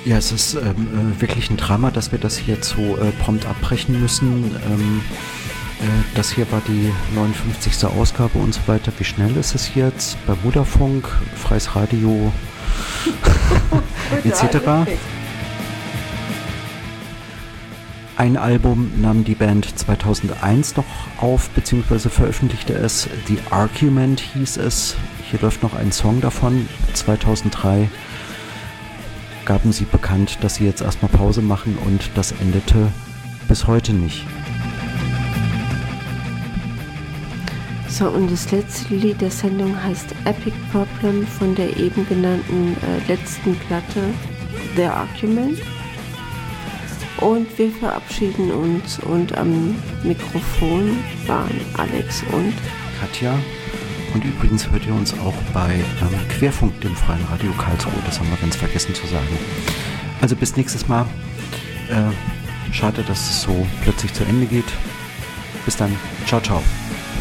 Ja, es ist wirklich ein Drama, dass wir das hier jetzt so prompt abbrechen müssen. Das hier war die 59. Ausgabe und so weiter. Wie schnell ist es jetzt? Bei Vodafunk, Freies Radio etc. Ein Album nahm die Band 2001 noch auf, beziehungsweise veröffentlichte es. The Argument hieß es. Hier läuft noch ein Song davon. 2003 gaben sie bekannt, dass sie jetzt erstmal Pause machen und das endete bis heute nicht. So, und das letzte Lied der Sendung heißt Epic Problem von der eben genannten letzten Platte The Argument. Und wir verabschieden uns und am Mikrofon waren Alex und Katja. Und übrigens hört ihr uns auch bei Querfunk, dem Freien Radio Karlsruhe. Das haben wir ganz vergessen zu sagen. Also bis nächstes Mal. Schade, dass es so plötzlich zu Ende geht. Bis dann. Ciao, ciao.